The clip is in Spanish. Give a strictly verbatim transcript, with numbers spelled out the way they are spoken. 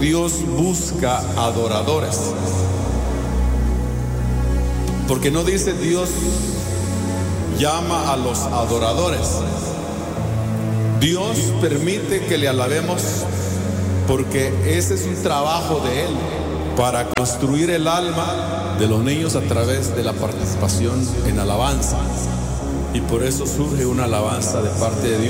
Dios busca adoradores. Porque no dice Dios llama a los adoradores. Dios permite que le alabemos porque ese es un trabajo de Él para construir el alma de los niños a través de la participación en alabanza. Y por eso surge una alabanza de parte de Dios.